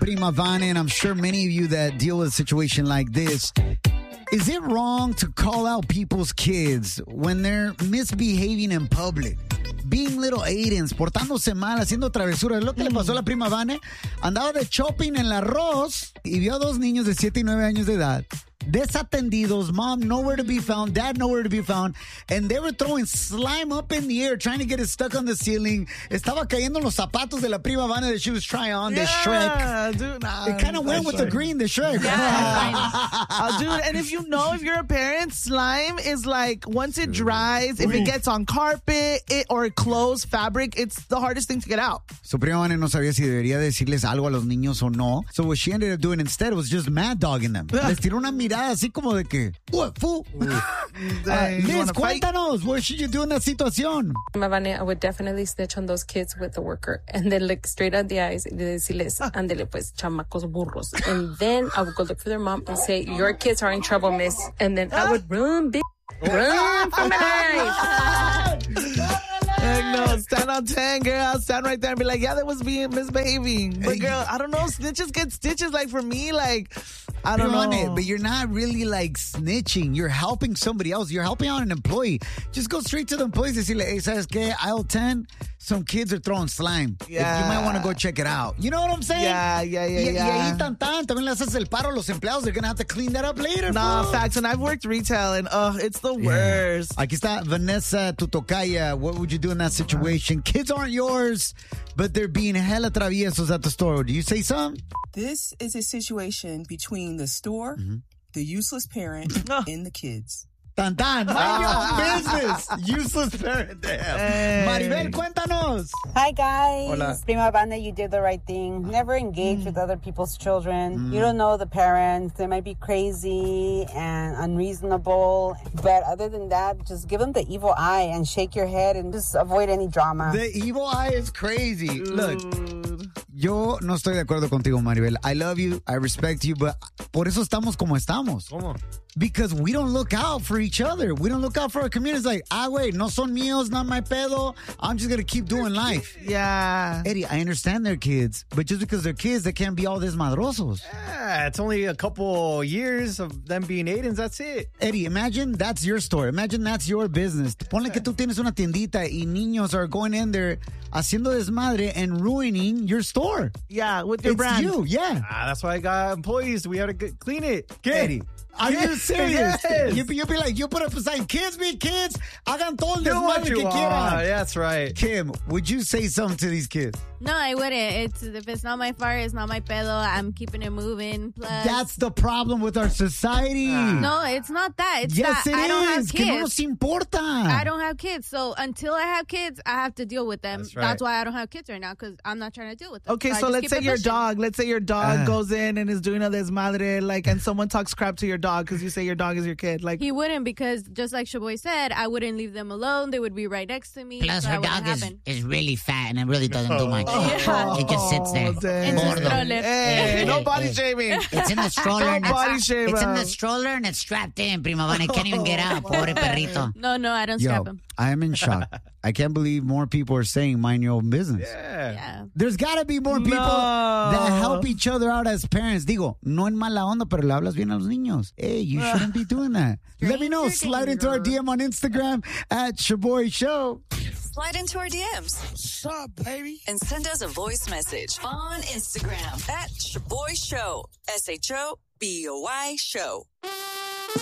Prima Vane, and I'm sure many of you that deal with a situation like this. Is it wrong to call out people's kids when they're misbehaving in public? Being little Aidens, portándose mal, haciendo travesuras. Es lo que le pasó a la Prima Vane. Andaba de shopping en la Ross y vio a dos niños de 7 y 9 años de edad. Desatendidos, mom nowhere to be found, dad nowhere to be found, and they were throwing slime up in the air, trying to get it stuck on the ceiling. Estaba cayendo los zapatos de la Prima Vane that she was trying on, the Shrek. Dude, it kind of went with the green, the Shrek. Yeah. Dude, and if you're a parent, slime is like, once it dries, if it gets on carpet or clothes, fabric, it's the hardest thing to get out. So Prima Vane no sabía si debería decirles algo a los niños o no. So what she ended up doing instead was just mad dogging them. Les tiró una mirada así como de que, what, fool? Liz, cuéntanos, what should you do in that situación? I would definitely snitch on those kids with the worker and then look straight at the eyes y decirles, ándele pues, chamacos burros. And then I would go look for their mom and say, your kids are in trouble, miss. And then I would run for my life. No, stand on 10, girl. Stand right there and be like, yeah, that was being misbehaving. But girl, I don't know. Snitches get stitches. Like for me, like, I don't know. But you're not really like snitching. You're helping somebody else. You're helping out an employee. Just go straight to the employees and say, hey, ¿sabes qué? Aisle 10, some kids are throwing slime. Yeah. You might want to go check it out. You know what I'm saying? Yeah. Y ahí también le haces el paro a los empleados. They're going to have to clean that up later. Nah, facts. And I've worked retail and it's the worst. Aquí está Vanessa Tutocaya. What would you do in that situation? Kids aren't yours, but they're being hella traviesos at the store. Do you say something? This is a situation between the store, the useless parent, and the kids. Tan tan, mind your own business. Useless parent. Damn. Maribel, cuéntanos. Hi guys. Hola. Prima Vane, you did the right thing. Never engage with other people's children. You don't know the parents. They might be crazy and unreasonable. But other than that, just give them the evil eye and shake your head and just avoid any drama. The evil eye is crazy. Look, yo no estoy de acuerdo contigo, Maribel. I love you. I respect you. But por eso estamos como estamos. ¿Cómo? Because we don't look out for each other. We don't look out for our community. It's like, wait, no son míos, not my pedo. I'm just going to keep doing life. Yeah. Eddie, I understand they're kids, but just because they're kids, they can't be all desmadrosos. Yeah, it's only a couple years of them being Aidens. That's it. Eddie, imagine that's your store. Imagine that's your business. Ponle que tú tienes una tiendita y niños are going in there haciendo desmadre and ruining your store. Yeah, with your brand. It's you, yeah. That's why I got employees. We have to clean it. Eddie, are you serious? Yes. You'll be like, you put up a sign, kids be kids. Hagan todo el Do what desmadre you que want. quieran. That's right. Kim, would you say something to these kids? No, I wouldn't. If it's not my fault, it's not my pedo. I'm keeping it moving. Plus, That's the problem with our society. no, it's not that. It's Yes, that it I don't have is. Que no nos kids. importa. I don't have kids. So until I have kids, I have to deal with them. That's right. That's why I don't have kids right now, because I'm not trying to deal with them. Okay, I so just let's keep say it your pushing. dog goes in and is doing a desmadre, like, and someone talks crap to your dog because you say your dog is your kid. Like, He wouldn't, because just like Shaboy said, I wouldn't leave them alone. They would be right next to me. Plus, so her that dog wouldn't is, happen. is really fat and it really doesn't do much. Yeah. It just sits there. dang. It's a Gordo. stroller. Hey, no body shaming. It's in the stroller. Don't and body it's, shame it's in her. the stroller and it's strapped in, Prima Vane. It can't even get out. Pobre perrito. No, I don't Yo, strap them. I am in shock. I can't believe more people are saying mind your own business. Yeah. There's got to be more people that help each other out as parents. Digo, no en mala onda, pero le hablas bien a los niños. Hey, you shouldn't be doing that. Let me know. Slide into our DM on Instagram at Shaboy Show. Slide into our DMs. What's up, baby? And send us a voice message on Instagram at Shaboy Show. SHOBOY Show.